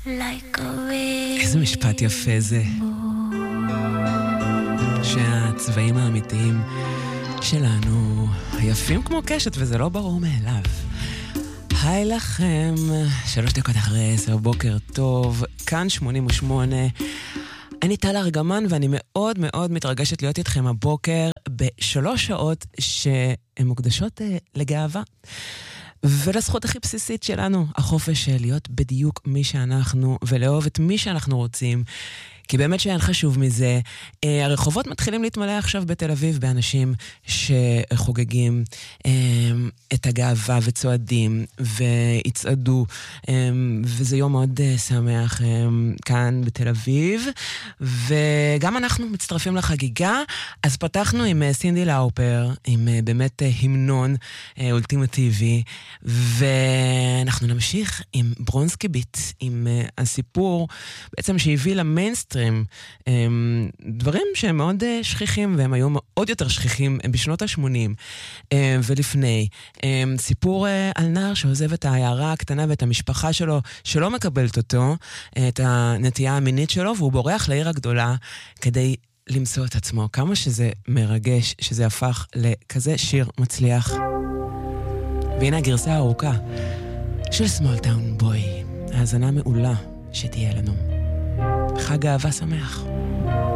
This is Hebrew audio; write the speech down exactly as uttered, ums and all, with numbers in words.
איזה משפט יפה זה. שהצבעים האמיתיים שלנו יפים כמו קשת, וזה לא ברור מאליו. היי לכם, שלוש דקות אחרי עשר, בוקר טוב, כאן שמונים ושמונה. אני טל ארגמן ואני מאוד מאוד מתרגשת להיות איתכם הבוקר בשלוש שעות שהן מוקדשות לגאווה. ולזכות הכי בסיסית שלנו, החופש של להיות בדיוק מי שאנחנו, ולאהוב את מי שאנחנו רוצים. כי באמת שאין חשוב מזה. הרחובות מתחילים להתמלא עכשיו בתל אביב באנשים שחוגגים את הגאווה וצועדים ויצעדו, וזה יום מאוד שמח כאן בתל אביב, וגם אנחנו מצטרפים לחגיגה. אז פתחנו עם סינדי לאופר, עם באמת המנון אולטימטיבי, ואנחנו נמשיך עם ברונסקי ביט, עם הסיפור בעצם שהביא למיינסטרים, דברים שהם מאוד שכיחים, והם היו מאוד יותר שכיחים בשנות ה-שמונים ולפני. סיפור על נער שעוזב את העיירה הקטנה ואת המשפחה שלו, שלא מקבלת אותו, את הנטייה המינית שלו, והוא בורח לעיר הגדולה כדי למצוא את עצמו. כמה שזה מרגש, שזה הפך לכזה שיר מצליח. והנה הגרסה הארוכה של Small Town Boy. האזנה מעולה שתהיה לנו. חג אהבה שמח.